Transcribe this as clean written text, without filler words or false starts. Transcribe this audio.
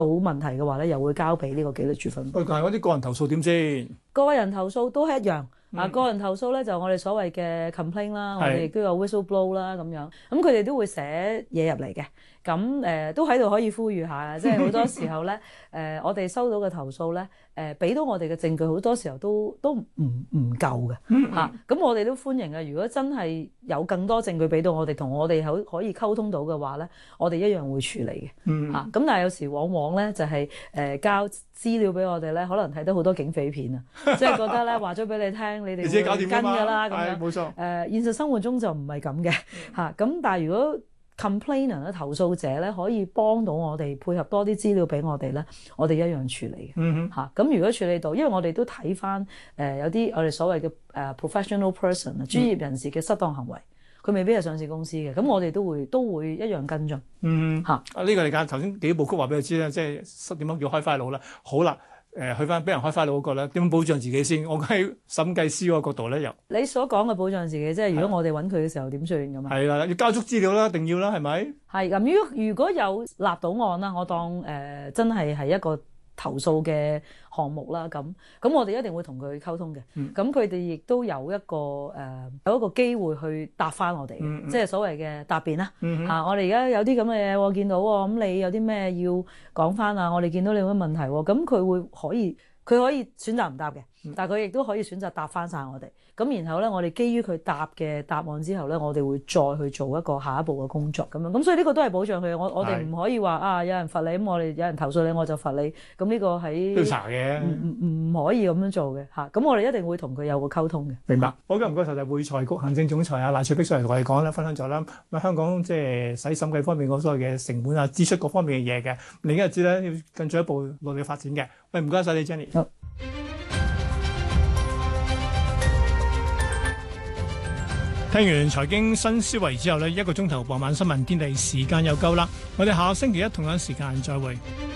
到問題嘅話咧，又會交俾呢個紀律處分。 但係嗰啲個人投訴點先？ 個人投訴都係一樣。個人投訴咧就我哋所謂嘅 complaint 啦，我哋亦都有 whistleblow 啦咁樣，咁佢哋都會寫嘢入嚟嘅，咁都喺度可以呼籲下，即係好多時候咧，我哋收到嘅投訴咧，俾到我哋嘅證據好多時候都唔夠嘅嚇，咁我哋都歡迎嘅。如果真係有更多證據俾到我哋，同我哋可以溝通到嘅話咧，我哋一樣會處理嘅嚇。咁但係有時往往咧就係交資料俾我哋咧，可能睇到好多警匪片啊，即係覺得咧話咗俾你聽。你哋自己搞掂跟㗎啦，咁樣冇錯。 現實生活中就唔係咁嘅嚇。咁但係如果 complainant 咧投訴者咧可以幫到我哋配合多啲資料俾我哋咧，我哋一樣處理嘅嚇。咁如果處理到，因為我哋都睇翻有啲我哋所謂嘅professional person 專業人士嘅失當行為，佢未必係上市公司嘅，咁我哋都會一樣跟進嚇。 呢個嚟講頭先幾部曲話俾佢知啦，即係點樣叫開花佬啦。好啦。去翻俾人開花佬嗰個咧，點樣保障自己先？我喺審計師嗰個角度咧，又你所講嘅保障自己，即係如果我哋揾佢嘅時候點算咁啊？ 係啦，要交足資料啦，一定要啦，係咪？ 係咁，如果有立到案啦，我當真係一個投訴嘅項目啦，咁我哋一定會同佢溝通嘅。咁佢哋亦都有一個機會去答翻我哋，即係所謂嘅答辯啦。我哋而家有啲咁嘅嘢我見到喎，咁你有啲咩要講翻啊？我哋見到你有乜問題喎？咁佢可以選擇唔答嘅，但係佢亦都可以選擇答翻晒我哋。咁然後咧，我哋基於佢答嘅答案之後咧，我哋會再去做一個下一步嘅工作咁樣。咁所以呢個都係保障佢。我哋唔可以話有人罰你，咁我哋有人投訴你我就罰你。咁呢個喺調查嘅， 唔可以咁樣做嘅嚇。咁我哋一定會同佢有個溝通嘅。 明白。好嘅，唔該曬，就會財局行政總裁賴翠碧上嚟同我哋講啦，分享咗啦。咁香港即係喺審計方面嗰所謂嘅成本啊、支出各方面嘅嘢嘅。另一日知咧要更進一步努力發展嘅。喂，唔該曬你 Jenny。好。聽完財經新思維之後呢，1個鐘頭傍晚新聞天地時間又夠啦，我哋下個星期一同樣時間再會。